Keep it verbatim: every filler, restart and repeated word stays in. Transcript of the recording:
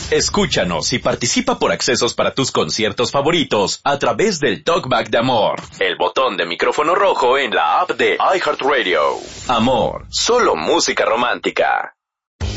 Escúchanos y participa por accesos para tus conciertos favoritos a través del Talkback de Amor, el botón de micrófono rojo en la app de iHeartRadio. Amor, solo música romántica.